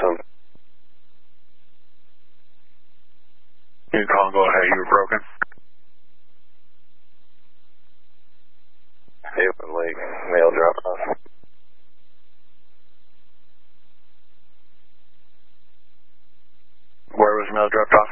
soon. You call and go ahead, you were broken. Haven Lake, mail drop off. Where was the mail dropped off?